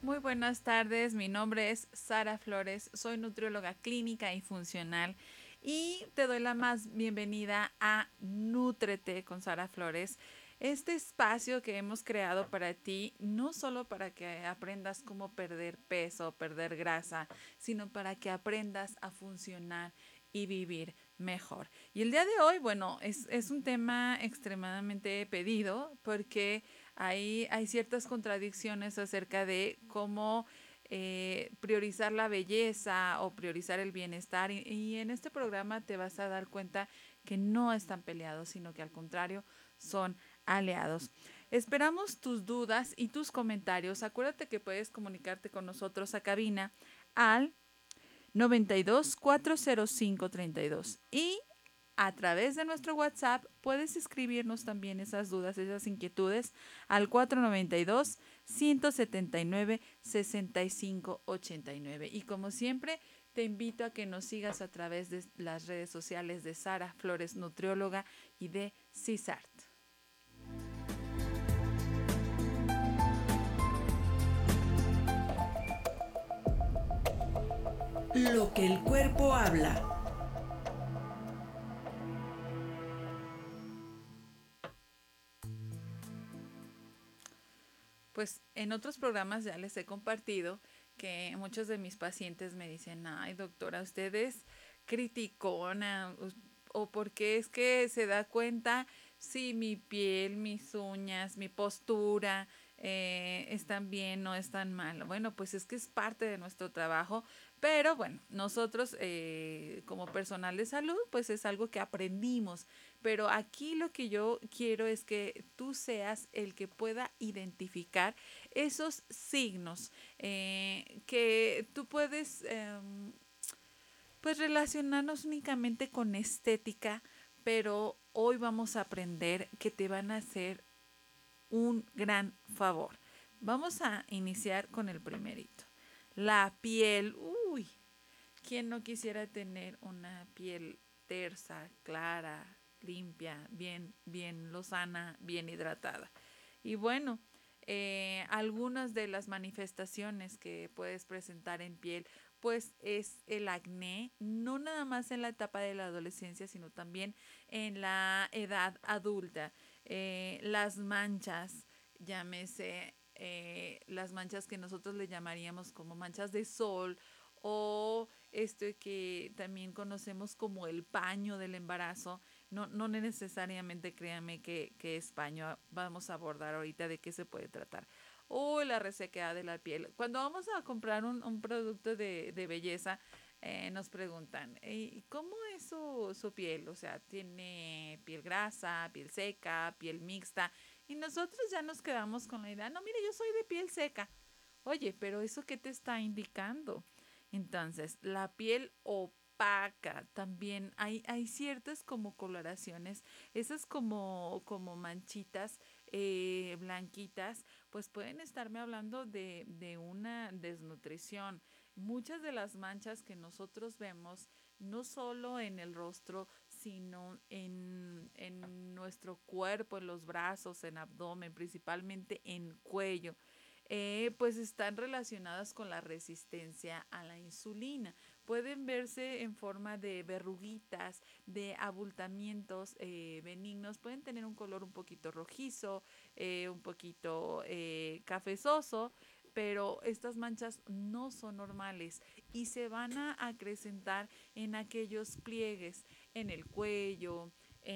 Muy buenas tardes, mi nombre es Sara Flores, soy nutrióloga clínica y funcional y te doy la más bienvenida a Nútrete con Sara Flores, este espacio que hemos creado para ti, no solo para que aprendas cómo perder peso, perder grasa, sino para que aprendas a funcionar y vivir mejor. Y el día de hoy, bueno, es un tema extremadamente pedido porque hay ciertas contradicciones acerca de cómo priorizar la belleza o priorizar el bienestar y en este programa te vas a dar cuenta que no están peleados, sino que al contrario son aliados. Esperamos tus dudas y tus comentarios. Acuérdate que puedes comunicarte con nosotros a cabina al 92 405 32 y a través de nuestro WhatsApp puedes escribirnos también esas dudas, esas inquietudes al 492 179 65 89. Y como siempre, te invito a que nos sigas a través de las redes sociales de Sara Flores Nutrióloga y de CISART. Lo que el cuerpo habla. Pues en otros programas ya les he compartido que muchos de mis pacientes me dicen, ay doctora, usted es criticona o porque es que se da cuenta si mi piel, mis uñas, mi postura están bien o están mal. Bueno, pues es que es parte de nuestro trabajo, pero bueno, nosotros como personal de salud, pues es algo que aprendimos. Pero aquí lo que yo quiero es que tú seas el que pueda identificar esos signos que tú puedes pues relacionarnos únicamente con estética, pero hoy vamos a aprender que te van a hacer un gran favor. Vamos a iniciar con el primerito. La piel. Uy, ¿quién no quisiera tener una piel tersa, clara, limpia, bien lozana, bien hidratada? Y bueno, algunas de las manifestaciones que puedes presentar en piel, pues es el acné, no nada más en la etapa de la adolescencia, sino también en la edad adulta. Las manchas, llámese las manchas que nosotros le llamaríamos como manchas de sol o esto que también conocemos como el paño del embarazo. No necesariamente créanme que es paño, vamos a abordar ahorita de qué se puede tratar. O la resequedad de la piel. Cuando vamos a comprar un producto de belleza, nos preguntan, ¿cómo es su piel? O sea, ¿tiene piel grasa, piel seca, piel mixta? Y nosotros ya nos quedamos con la idea, no, mire, yo soy de piel seca. Oye, pero ¿eso qué te está indicando? Entonces, la piel opaca, también hay ciertas como coloraciones, esas como manchitas blanquitas, pues pueden estarme hablando de una desnutrición. Muchas de las manchas que nosotros vemos, no solo en el rostro, sino en nuestro cuerpo, en los brazos, en abdomen, principalmente en cuello, pues están relacionadas con la resistencia a la insulina. Pueden verse en forma de verruguitas, de abultamientos benignos, pueden tener un color un poquito rojizo, un poquito cafezoso, pero estas manchas no son normales y se van a acrecentar en aquellos pliegues, en el cuello,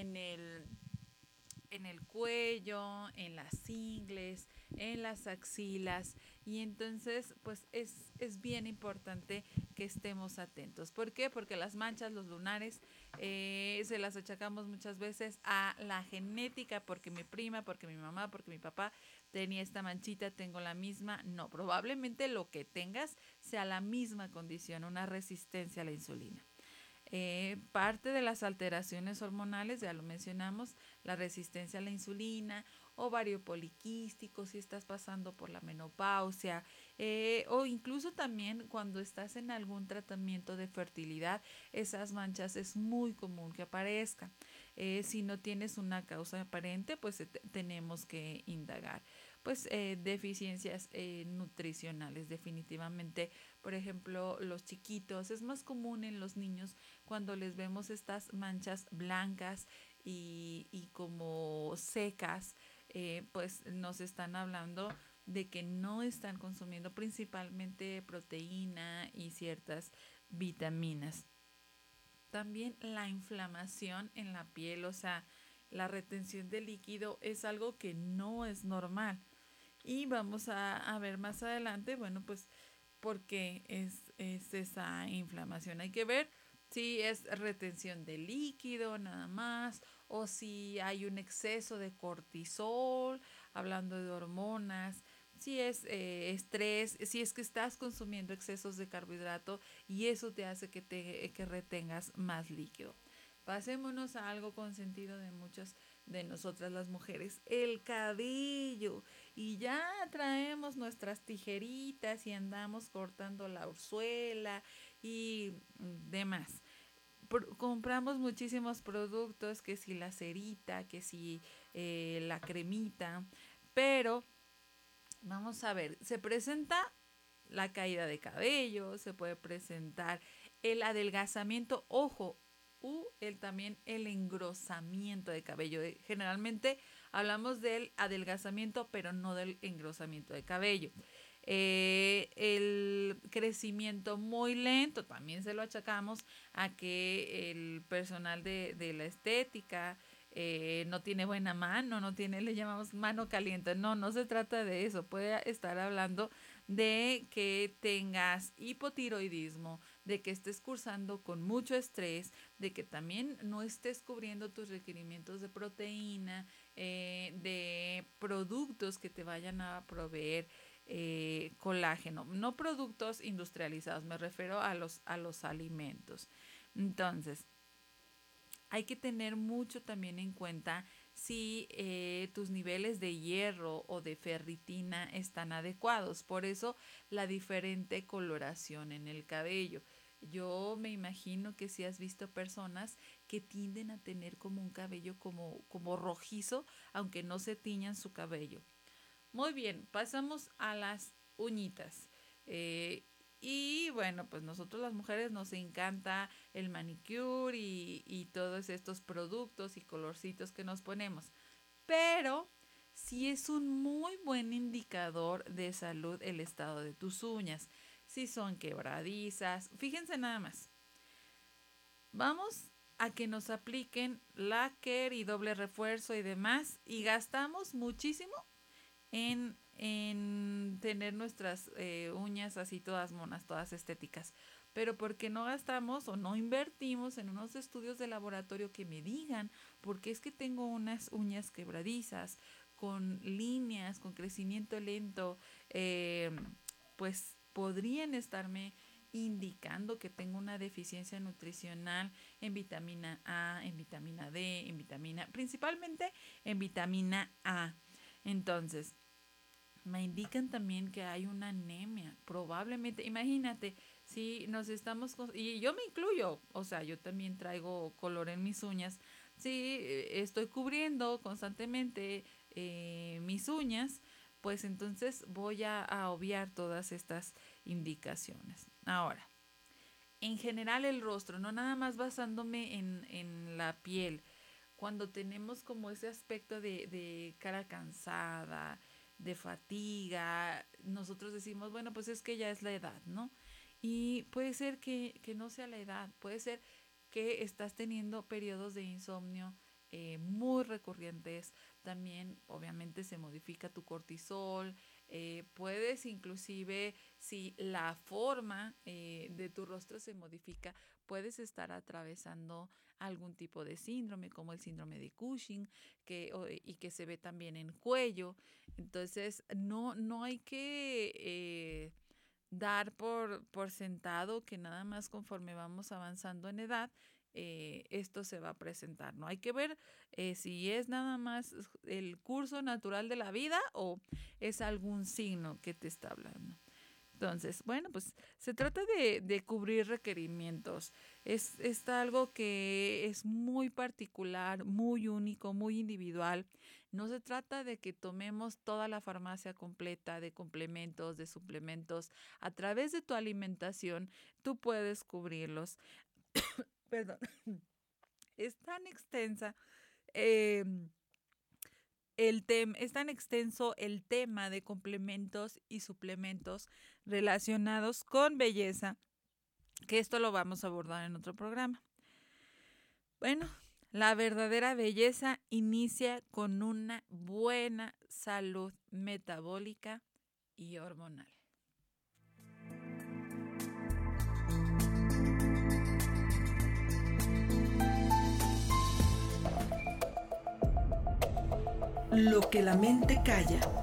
en el cuello, en las ingles, en las axilas, y entonces pues es bien importante que estemos atentos. ¿Por qué? Porque las manchas, los lunares, se las achacamos muchas veces a la genética, porque mi prima, porque mi mamá, porque mi papá tenía esta manchita, tengo la misma. No, probablemente lo que tengas sea la misma condición, una resistencia a la insulina. Parte de las alteraciones hormonales, ya lo mencionamos, la resistencia a la insulina, ovario poliquístico, si estás pasando por la menopausia, o incluso también cuando estás en algún tratamiento de fertilidad, esas manchas es muy común que aparezcan. Si no tienes una causa aparente, pues tenemos que indagar. pues deficiencias nutricionales definitivamente. Por ejemplo, los chiquitos, es más común en los niños cuando les vemos estas manchas blancas y como secas, pues nos están hablando de que no están consumiendo principalmente proteína y ciertas vitaminas. También la inflamación en la piel, o sea, la retención de líquido es algo que no es normal. Y vamos a ver más adelante, bueno, pues por qué es esa inflamación. Hay que ver si es retención de líquido nada más o si hay un exceso de cortisol, hablando de hormonas, si es estrés, si es que estás consumiendo excesos de carbohidrato y eso te hace que retengas más líquido. Pasémonos a algo consentido de muchas de nosotras las mujeres, el cabello. Y ya traemos nuestras tijeritas y andamos cortando la orzuela y demás. Compramos muchísimos productos, que si la cerita, que si la cremita, pero vamos a ver, se presenta la caída de cabello, se puede presentar el adelgazamiento, ojo, también el engrosamiento de cabello. Generalmente hablamos del adelgazamiento, pero no del engrosamiento de cabello. El crecimiento muy lento también se lo achacamos a que el personal de la estética no tiene buena mano, no tiene, le llamamos mano caliente. No, no se trata de eso. Puede estar hablando de que tengas hipotiroidismo, de que estés cursando con mucho estrés, de que también no estés cubriendo tus requerimientos de proteína, de productos que te vayan a proveer colágeno, no productos industrializados, me refiero a los alimentos. Entonces, hay que tener mucho también en cuenta si tus niveles de hierro o de ferritina están adecuados. Por eso la diferente coloración en el cabello. Yo me imagino que si has visto personas que tienden a tener como un cabello como rojizo, aunque no se tiñan su cabello. Muy bien, pasamos a las uñitas. Y bueno, pues nosotros las mujeres nos encanta el manicure y todos estos productos y colorcitos que nos ponemos. Pero sí es un muy buen indicador de salud el estado de tus uñas. Si son quebradizas, fíjense nada más. Vamos a que nos apliquen láquer y doble refuerzo y demás y gastamos muchísimo en tener nuestras uñas así todas monas, todas estéticas. Pero porque no gastamos o no invertimos en unos estudios de laboratorio que me digan por qué es que tengo unas uñas quebradizas, con líneas, con crecimiento lento, pues podrían estarme indicando que tengo una deficiencia nutricional en vitamina A, en vitamina D, principalmente en vitamina A. Entonces, me indican también que hay una anemia, probablemente, imagínate, si nos estamos, y yo me incluyo, o sea, yo también traigo color en mis uñas, si estoy cubriendo constantemente mis uñas, pues entonces voy a obviar todas estas indicaciones. Ahora, en general el rostro, no nada más basándome en la piel, cuando tenemos como ese aspecto de cara cansada, de fatiga, nosotros decimos, bueno, pues es que ya es la edad, ¿no? Y puede ser que no sea la edad, puede ser que estás teniendo periodos de insomnio muy recurrentes, también obviamente se modifica tu cortisol, puedes inclusive, si la forma de tu rostro se modifica, puedes estar atravesando algún tipo de síndrome, como el síndrome de Cushing, y que se ve también en cuello. Entonces, no hay que dar por sentado que nada más conforme vamos avanzando en edad, esto se va a presentar, ¿no? Hay que ver si es nada más el curso natural de la vida o es algún signo que te está hablando. Entonces, bueno, pues se trata de cubrir requerimientos. Es algo que es muy particular, muy único, muy individual. No se trata de que tomemos toda la farmacia completa de complementos, de suplementos. A través de tu alimentación, tú puedes cubrirlos. Perdón. Es tan extensa. Es tan extenso el tema de complementos y suplementos relacionados con belleza que esto lo vamos a abordar en otro programa. Bueno, la verdadera belleza inicia con una buena salud metabólica y hormonal. Lo que la mente calla.